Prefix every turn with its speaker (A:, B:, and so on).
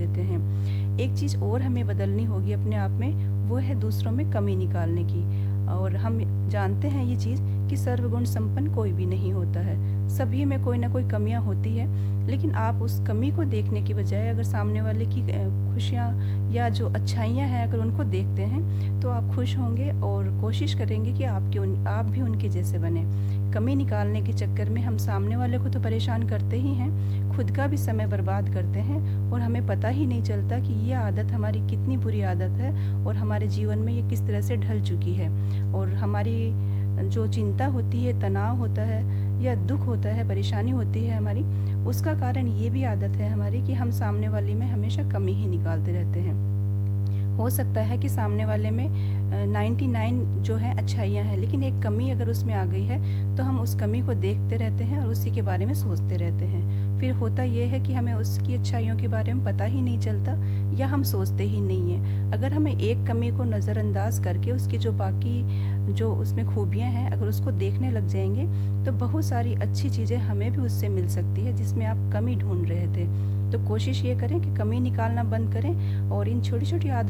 A: देते हैं। एक चीज़ और हमें बदलनी होगी अपने आप में, वो है दूसरों में कमी निकालने की। और हम जानते हैं ये चीज़ कि सर्वगुण संपन्न कोई भी नहीं होता है, सभी में कोई ना कोई कमियां होती है। लेकिन आप उस कमी को देखने की बजाय अगर सामने वाले की खुशियाँ या जो अच्छाइयाँ हैं अगर उनको देखते हैं तो आप खुश होंगे और कोशिश करेंगे कि आप भी उनके जैसे बने। कमी निकालने के चक्कर में हम सामने वाले को तो परेशान करते ही हैं, खुद का भी समय बर्बाद करते हैं और हमें पता ही नहीं चलता कि ये आदत हमारी कितनी बुरी आदत है और हमारे जीवन में ये किस तरह से ढल चुकी है। और हमारी जो चिंता होती है, तनाव होता है या दुख होता है, परेशानी होती है हमारी, उसका कारण ये भी आदत है हमारी कि हम सामने वाले में हमेशा कमी ही निकालते रहते हैं। हो सकता है कि सामने वाले में 99 जो है अच्छाइयाँ हैं, लेकिन एक कमी अगर उसमें आ गई है तो हम उस कमी को देखते रहते हैं और उसी के बारे में सोचते रहते हैं। फिर होता ये है कि हमें उसकी अच्छाइयों के बारे में पता ही नहीं चलता या हम सोचते ही नहीं हैं। अगर हमें एक कमी को नज़रअंदाज करके उसकी जो बाकी जो उसमें खूबियाँ हैं अगर उसको देखने लग जाएंगे तो बहुत सारी अच्छी चीज़ें हमें भी उससे मिल सकती है जिसमें आप कमी ढूंढ रहे थे। तो कोशिश ये करें कि कमी निकालना बंद करें और इन छोटी छोटी